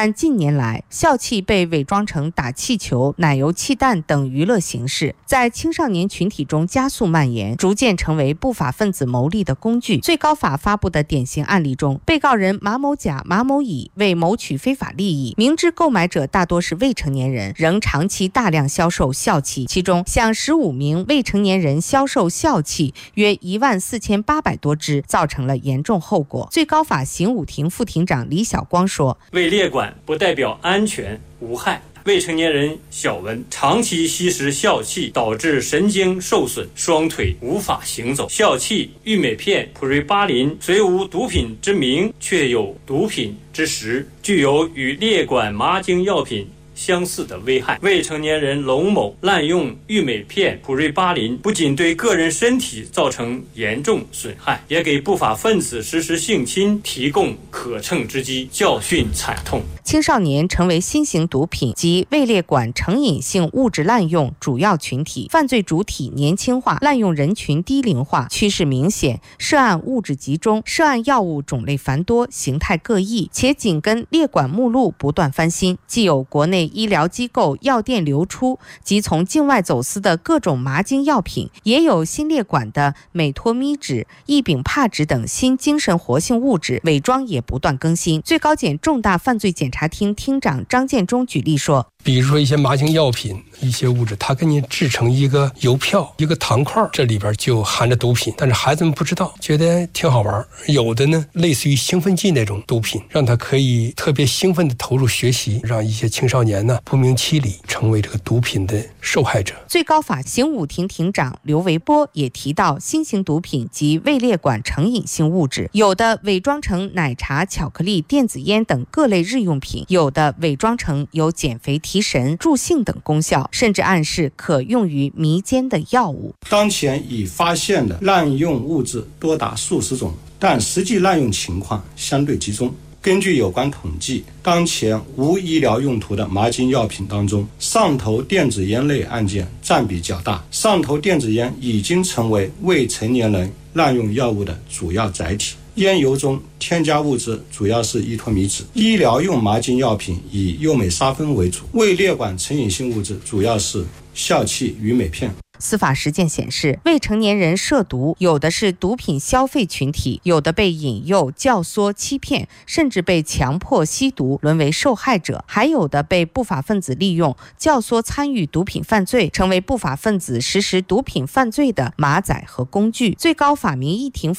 但近年来，笑气被伪装成打气球、奶油气弹等娱乐形式，在青少年群体中加速蔓延，逐渐成为不法分子牟利的工具。最高法发布的典型案例中，被告人马某甲、马某乙为谋取非法利益，明知购买者大多是未成年人，仍长期大量销售笑气，其中向15名未成年人销售笑气约14800多支，造成了严重后果。最高法刑5庭副庭长李晓光说： 未列管不代表安全无害。未成年人小文长期吸食笑气，导致神经受损，双腿无法行走。笑气、玉美片、普瑞巴林虽无毒品之名，却有毒品之实，具有与列管麻精药品相似的危害。未成年人龙某滥用玉美片、普瑞巴林，不仅对个人身体造成严重损害，也给不法分子实施性侵提供可乘之机，教训惨痛。 青少年成为新型毒品及未列管成瘾性物质滥用主要群体，犯罪主体年轻化，滥用人群低龄化，趋势明显，涉案物质集中，涉案药物种类繁多，形态各异，且紧跟列管目录不断翻新，既有国内医疗机构药店流出及从境外走私的各种麻精药品，也有新列管的美托咪酯、异丙帕酯等新精神活性物质，伪装也不断更新。最高检重大犯罪检察厅厅长张建忠举例说， 比如说一些麻精药品，一些物质，它给你制成一个邮票、一个糖块，这里边就含着毒品，但是孩子们不知道，觉得挺好玩。有的呢，类似于兴奋剂那种毒品，让他可以特别兴奋地投入学习，让一些青少年呢不明其里成为这个毒品的受害者。 最高法刑5庭庭长刘维波也提到，新型毒品及未列管成瘾性物质，有的伪装成奶茶、巧克力、电子烟等各类日用品，有的伪装成有减肥、提神、助兴等功效，甚至暗示可用于迷奸的药物。 当前已发现的滥用物质多达数十种，但实际滥用情况相对集中。根据有关统计，当前无医疗用途的麻精药品当中，上头电子烟类案件占比较大。上头电子烟已经成为未成年人滥用药物的主要载体。烟油中添加物质主要是依托咪酯，医疗用麻精药品以右美沙芬为主，未列管成瘾性物质主要是笑气与美片。 司法实践显示，未成年人涉毒，有的是毒品消费群体，有的被引诱、教唆、欺骗，甚至被强迫吸毒，沦为受害者；还有的被不法分子利用、教唆参与毒品犯罪，成为不法分子实施毒品犯罪的马仔和工具。最高法民一庭